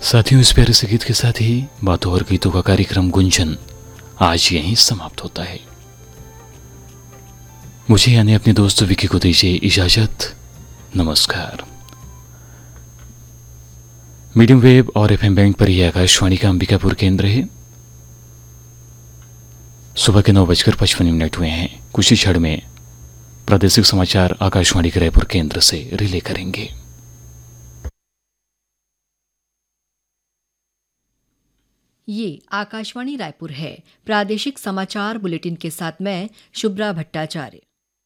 साथियों, इस प्यारे से गीत के साथ ही बातों और गीतों का कार्यक्रम गुंजन आज यहीं समाप्त होता है। मुझे यानी अपने दोस्त विकी को दीजिए इजाजत। नमस्कार। मीडियम वेव और एफएम बैंड पर यह आकाशवाणी का अंबिकापुर केंद्र है। सुबह के 9:55 हुए हैं। कुछ ही क्षण में प्रादेशिक समाचार आकाशवाणी के रायपुर केंद्र से रिले करेंगे। ये आकाशवाणी रायपुर है। प्रादेशिक समाचार बुलेटिन के साथ मैं शुभ्रा भट्टाचार्य।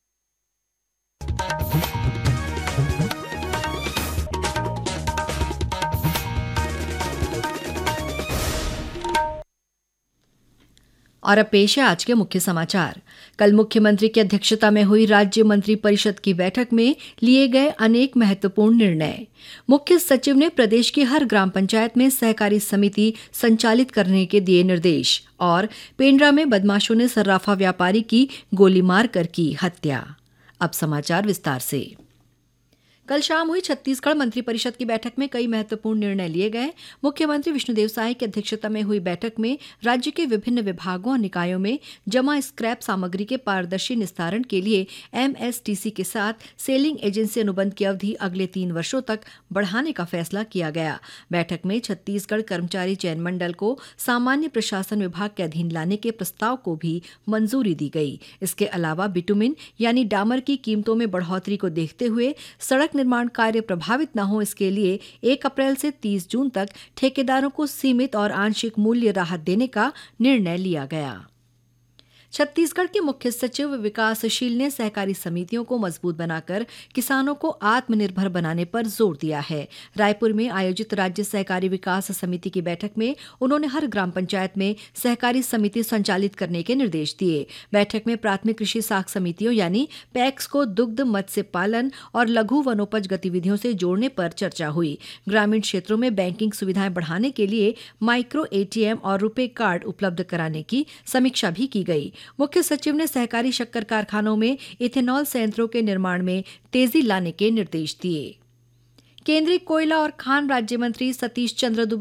और अब पेश है आज के मुख्य समाचार। कल मुख्यमंत्री की अध्यक्षता में हुई राज्य मंत्री परिषद की बैठक में लिए गए अनेक महत्वपूर्ण निर्णय। मुख्य सचिव ने प्रदेश की हर ग्राम पंचायत में सहकारी समिति संचालित करने के दिए निर्देश। और पेंड्रा में बदमाशों ने सर्राफा व्यापारी की गोली मारकर की हत्या। अब समाचार विस्तार से। कल शाम हुई छत्तीसगढ़ मंत्रिपरिषद की बैठक में कई महत्वपूर्ण निर्णय लिए गए। मुख्यमंत्री विष्णुदेव साय की अध्यक्षता में हुई बैठक में राज्य के विभिन्न विभागों और निकायों में जमा स्क्रैप सामग्री के पारदर्शी निस्तारण के लिए एमएसटीसी के साथ सेलिंग एजेंसी अनुबंध की अवधि अगले 3 वर्षों तक बढ़ाने का फैसला किया गया। बैठक में छत्तीसगढ़ कर्मचारी चयन मंडल को सामान्य प्रशासन विभाग के अधीन लाने के प्रस्ताव को भी मंजूरी दी गई। इसके अलावा बिटुमिन यानी डामर की कीमतों में बढ़ोतरी को देखते हुए सड़क निर्माण कार्य प्रभावित न हो, इसके लिए 1 अप्रैल से 30 जून तक ठेकेदारों को सीमित और आंशिक मूल्य राहत देने का निर्णय लिया गया। छत्तीसगढ़ के मुख्य सचिव विकासशील ने सहकारी समितियों को मजबूत बनाकर किसानों को आत्मनिर्भर बनाने पर जोर दिया है। रायपुर में आयोजित राज्य सहकारी विकास समिति की बैठक में उन्होंने हर ग्राम पंचायत में सहकारी समिति संचालित करने के निर्देश दिए। बैठक में प्राथमिक कृषि साख समितियों यानी पैक्स को दुग्ध, मत्स्य पालन और लघु वनोपज गतिविधियों से जोड़ने पर चर्चा हुई। ग्रामीण क्षेत्रों में बैंकिंग सुविधाएं बढ़ाने के लिए माइक्रो एटीएम और रुपे कार्ड उपलब्ध कराने की समीक्षा भी की गई। मुख्य सचिव ने सहकारी शक्कर कारखानों में इथेनॉल संयंत्रों के निर्माण में तेजी लाने के निर्देश दिए। केंद्रीय कोयला और खान राज्य मंत्री सतीश चंद्र